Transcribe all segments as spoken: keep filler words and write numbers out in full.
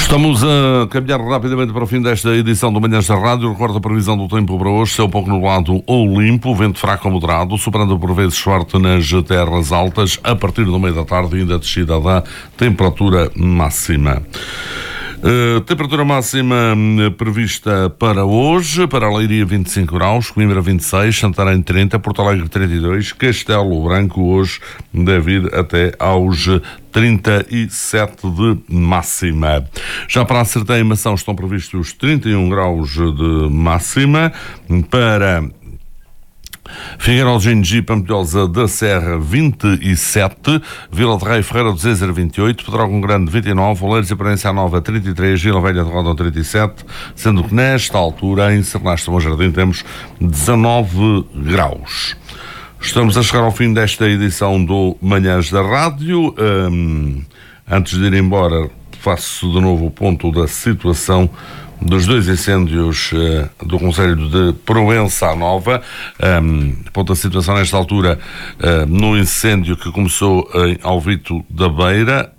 Estamos a caminhar rapidamente para o fim desta edição do Manhãs da Rádio. Recordo a previsão do tempo para hoje: céu pouco nublado ou limpo, vento fraco ou moderado, soprando por vezes forte nas terras altas. A partir do meio da tarde, ainda a descida da temperatura máxima. Uh, temperatura máxima uh, prevista para hoje: para a Leiria vinte e cinco graus, Coimbra vinte e seis, Santarém trinta, Porto Alegre trinta e dois, Castelo Branco hoje deve ir até aos trinta e sete de máxima. Já para a Sertã e Mação estão previstos trinta e um graus de máxima. Para Figueiredo de Gengi, Pampilhosa da Serra vinte e sete, Vila de Rei, Ferreira do Zezer vinte e oito, Pedrógão Grande vinte e nove, Oleiros e Aparência Nova trinta e três, Vila Velha de Rodão trinta e sete, sendo que nesta altura em Sernaste de Bom Jardim temos dezanove graus. Estamos a chegar ao fim desta edição do Manhãs da Rádio. Um, antes de ir embora, faço de novo o ponto da situação dos dois incêndios uh, do concelho de Proença Nova. Um, ponto da situação nesta altura uh, no incêndio que começou em Alvito da Beira.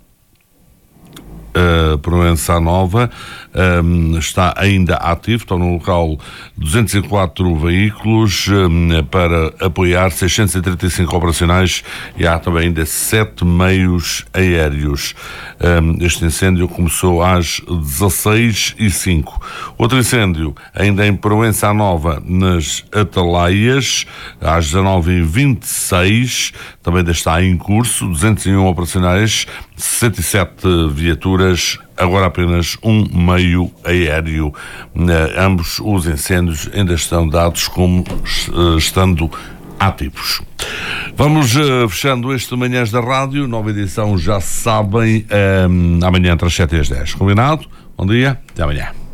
Uh, Proença Nova um, está ainda ativo, estão no local duzentos e quatro veículos um, para apoiar, seiscentos e trinta e cinco operacionais, e há também ainda sete meios aéreos. Um, este incêndio começou às dezasseis e cinco. Outro incêndio ainda em Proença Nova, nas Atalaias, às dezanove e vinte e seis, também ainda está em curso, duzentos e um operacionais, sessenta e sete viaturas, agora apenas um meio aéreo. Uh, ambos os incêndios ainda estão dados como uh, estando ativos. Vamos uh, fechando este Manhãs da Rádio, nova edição, já sabem, um, amanhã entre as sete e as dez. Combinado? Bom dia, até amanhã.